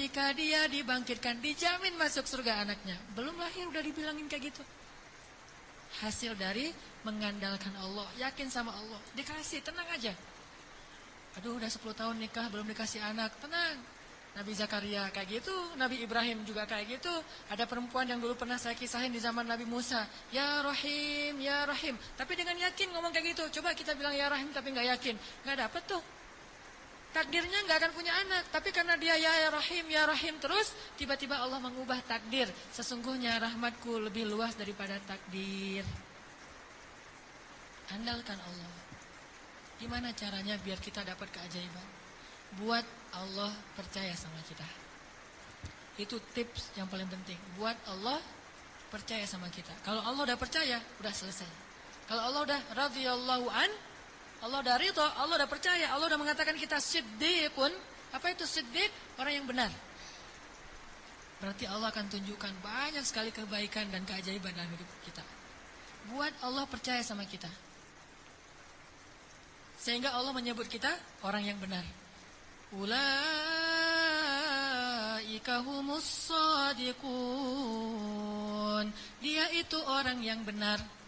ketika dia dibangkitkan dijamin masuk surga anaknya. Belum lahir udah dibilangin kayak gitu. Hasil dari mengandalkan Allah, yakin sama Allah. Dikasih, tenang aja. Aduh udah 10 tahun nikah belum dikasih anak, tenang. Nabi Zakaria kayak gitu, Nabi Ibrahim juga kayak gitu. Ada perempuan yang dulu pernah saya kisahin di zaman Nabi Musa, ya Rahim, ya Rahim. Tapi dengan yakin ngomong kayak gitu. Coba kita bilang ya Rahim tapi gak yakin, gak dapet tuh. Takdirnya gak akan punya anak. Tapi karena dia ya Rahim terus, tiba-tiba Allah mengubah takdir. Sesungguhnya rahmatku lebih luas daripada takdir. Andalkan Allah. Gimana caranya biar kita dapat keajaiban? Buat Allah percaya sama kita. Itu tips yang paling penting. Buat Allah percaya sama kita. Kalau Allah udah percaya, udah selesai. Kalau Allah udah radhiyallahu an, Allah udah ridha, Allah udah percaya, Allah udah mengatakan kita siddiqun. Apa itu siddiq? Orang yang benar. Berarti Allah akan tunjukkan banyak sekali kebaikan dan keajaiban dalam hidup kita. Buat Allah percaya sama kita. Sehingga Allah menyebut kita orang yang benar. Ulaika humus shadiqun. Dia itu orang yang benar.